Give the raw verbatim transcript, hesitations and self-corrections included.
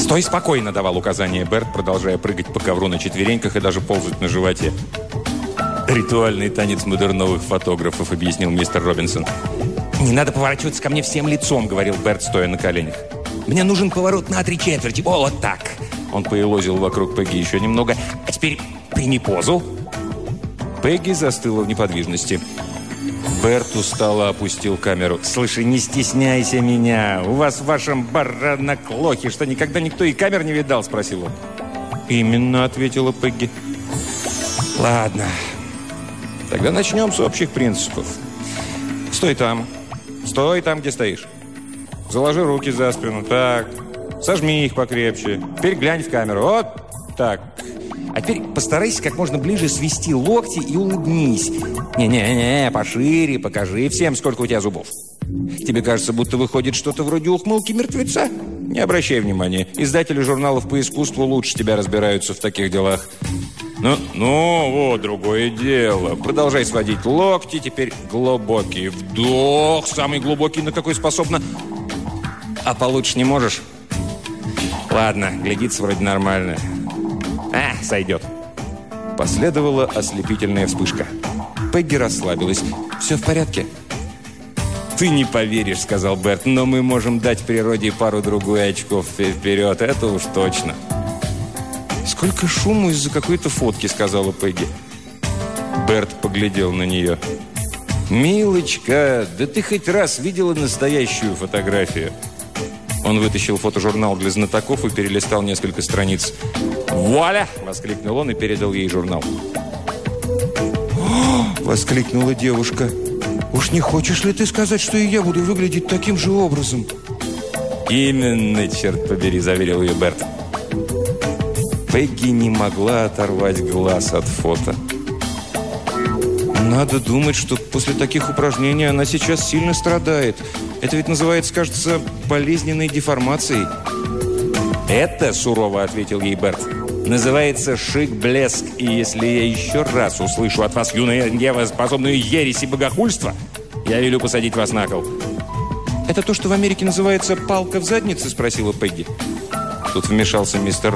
«Стой спокойно», — давал указание Берт, продолжая прыгать по ковру на четвереньках и даже ползать на животе. «Ритуальный танец модерновых фотографов», — объяснил мистер Робинсон. «Не надо поворачиваться ко мне всем лицом», — говорил Берт, стоя на коленях. «Мне нужен поворот на три четверти. О, вот так». Он поелозил вокруг Пегги еще немного. «А теперь прими позу». Пегги застыла в неподвижности. Берт устало опустил камеру. «Слушай, не стесняйся меня. У вас в вашем баранаклохе, что никогда никто и камер не видал?» — спросил он. «Именно», — ответила Пегги. «Ладно. Тогда начнем с общих принципов. Стой там. Стой там, где стоишь. Заложи руки за спину. Так. Сожми их покрепче. Теперь глянь в камеру. Вот так. А теперь постарайся как можно ближе свести локти и улыбнись. Не-не-не, пошире, покажи всем, сколько у тебя зубов. Тебе кажется, будто выходит что-то вроде ухмылки мертвеца? Не обращай внимания. Издатели журналов по искусству лучше тебя разбираются в таких делах. Ну, ну, вот другое дело. Продолжай сводить локти. Теперь глубокий вдох. Самый глубокий, на какой способна. А получше не можешь? Ладно, глядится вроде нормально. А, сойдет. Последовала ослепительная вспышка. Пегги расслабилась. «Все в порядке?» «Ты не поверишь», — сказал Берт, «но мы можем дать природе пару-другую очков вперед. Это уж точно». «Сколько шуму из-за какой-то фотки», — сказала Пегги. Берт поглядел на нее. «Милочка, да ты хоть раз видела настоящую фотографию?» Он вытащил фотожурнал для знатоков и перелистал несколько страниц. «Вуаля!» — воскликнул он и передал ей журнал. «О!» — воскликнула девушка. «Уж не хочешь ли ты сказать, что и я буду выглядеть таким же образом?» «Именно, черт побери», — заверил ее Берт. Пегги не могла оторвать глаз от фото. «Надо думать, что после таких упражнений она сейчас сильно страдает. Это ведь называется, кажется, болезненной деформацией». «Это, — сурово ответил ей Берт, — называется шик-блеск. И если я еще раз услышу от вас, юная дева, способную ересь и богохульство, я велю посадить вас на кол». «Это то, что в Америке называется палка в заднице?» — спросила Пегги. Тут вмешался мистер